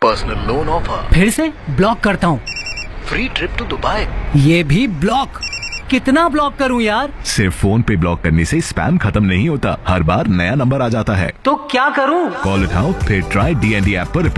Personal loan offer. फिर से block करता हूँ। Free trip to Dubai. ये भी ब्लॉक। कितना ब्लॉक करूँ यार? सिर्फ फोन पे ब्लॉक करने से स्पैम खत्म नहीं होता, हर बार नया नंबर आ जाता है। तो क्या करूँ? कॉल उठाओ, फिर ट्राई DND ऐप पर